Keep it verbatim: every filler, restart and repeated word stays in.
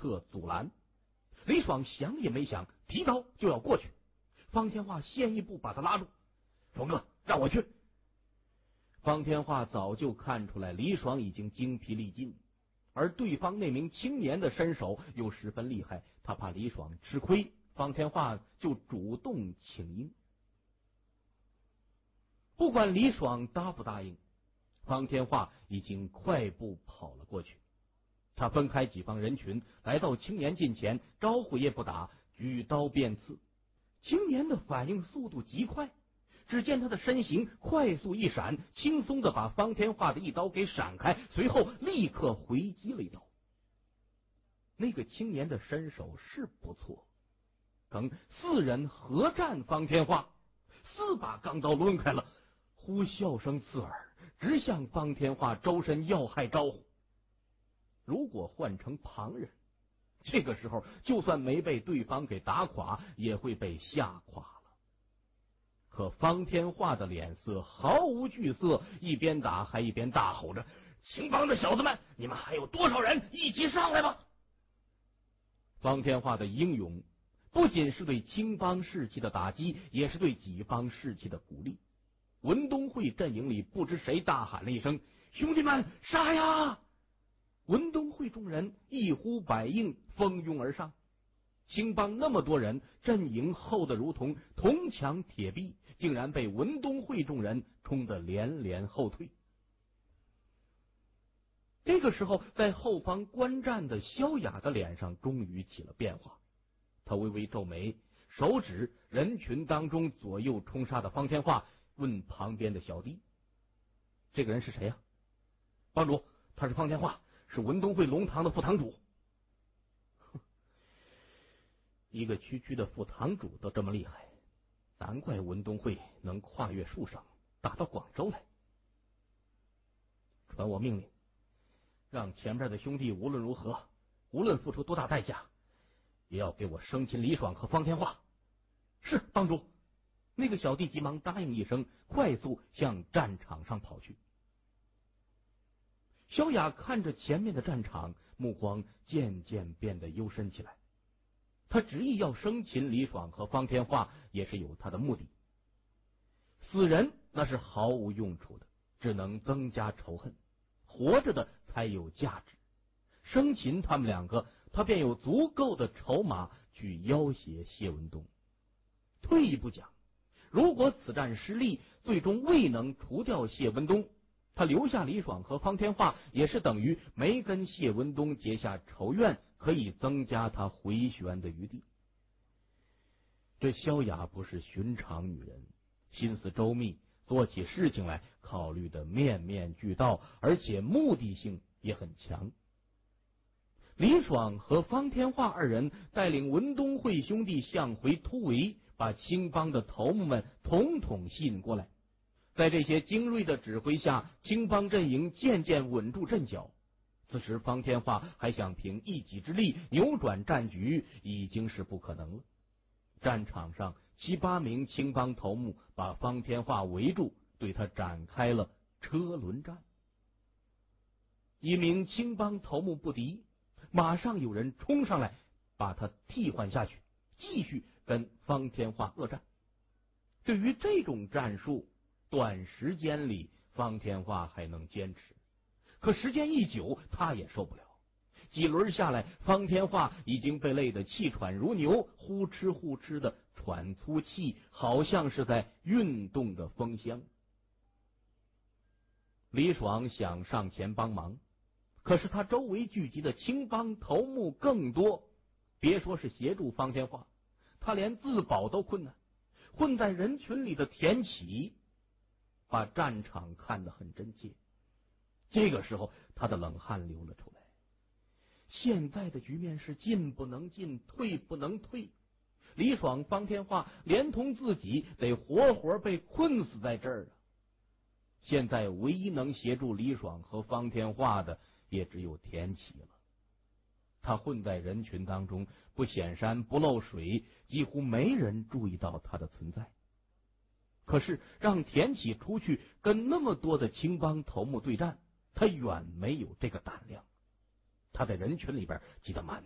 侧阻拦。李爽想也没想，提刀就要过去。方天画先一步把他拉住：“爽哥，让我去。”方天画早就看出来李爽已经精疲力尽，而对方那名青年的身手又十分厉害，他怕李爽吃亏，方天画就主动请缨。不管李爽答不答应，方天画已经快步跑了过去。他分开几方人群，来到青年近前，招呼也不打，举刀便刺。青年的反应速度极快，只见他的身形快速一闪，轻松的把方天画的一刀给闪开，随后立刻回击了一刀。那个青年的身手是不错，等四人合战方天画，四把钢刀抡开了，呼啸声刺耳，直向方天画周身要害招呼。如果换成旁人，这个时候就算没被对方给打垮，也会被吓垮了。可方天画的脸色毫无惧色，一边打还一边大吼着：“青帮的小子们，你们还有多少人？一起上来吧！”方天画的英勇不仅是对青帮士气的打击，也是对己方士气的鼓励。文东会阵营里不知谁大喊了一声：“兄弟们，杀呀！”文东会众人一呼百应，蜂拥而上。青帮那么多人，阵营厚得如同铜墙铁壁，竟然被文东会众人冲得连连后退。这个时候，在后方观战的萧雅的脸上终于起了变化，他微微皱眉，手指人群当中左右冲杀的方天画，问旁边的小弟：“这个人是谁呀？”“帮主，他是方天画，是文东会龙堂的副堂主。”“一个区区的副堂主都这么厉害，难怪文东会能跨越数省，打到广州来。传我命令，让前边的兄弟无论如何，无论付出多大代价，也要给我生擒李爽和方天画。”“是，帮主。”那个小弟急忙答应一声，快速向战场上跑去。萧雅看着前面的战场，目光渐渐变得幽深起来。他执意要生擒李爽和方天画，也是有他的目的。死人那是毫无用处的，只能增加仇恨；活着的才有价值。生擒他们两个，他便有足够的筹码去要挟谢文东。退一步讲，如果此战失利，最终未能除掉谢文东，他留下李爽和方天画，也是等于没跟谢文东结下仇怨，可以增加他回旋的余地。这萧雅不是寻常女人，心思周密，做起事情来考虑的面面俱到，而且目的性也很强。李爽和方天画二人带领文东会兄弟向回突围，把青帮的头目们统统吸引过来。在这些精锐的指挥下，青帮阵营渐渐稳住阵脚。此时方天画还想凭一己之力扭转战局，已经是不可能了。战场上七八名青帮头目把方天画围住，对他展开了车轮战。一名青帮头目不敌，马上有人冲上来把他替换下去，继续跟方天画恶战。对于这种战术，短时间里方天画还能坚持，可时间一久他也受不了。几轮下来，方天画已经被累得气喘如牛，呼哧呼哧的喘粗气，好像是在运动的风箱。李爽想上前帮忙，可是他周围聚集的青帮头目更多，别说是协助方天画，他连自保都困难。混在人群里的田启把战场看得很真切，这个时候他的冷汗流了出来。现在的局面是进不能进，退不能退，李爽、方天画连同自己得活活被困死在这儿啊！现在唯一能协助李爽和方天画的也只有田启了。他混在人群当中，不显山不漏水，几乎没人注意到他的存在。可是让田启出去跟那么多的青帮头目对战，他远没有这个胆量。他在人群里边急得满